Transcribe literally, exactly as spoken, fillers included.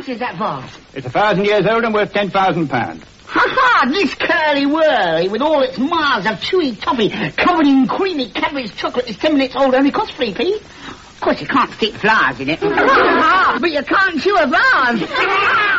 much is that vase? It's a thousand years old and worth ten thousand pounds. Ha-ha! This curly-whirly, with all its miles of chewy toffee covered in creamy cabbage chocolate, is ten minutes old, only costs three p. Of course, you can't stick flowers in it. But you can't chew a vase.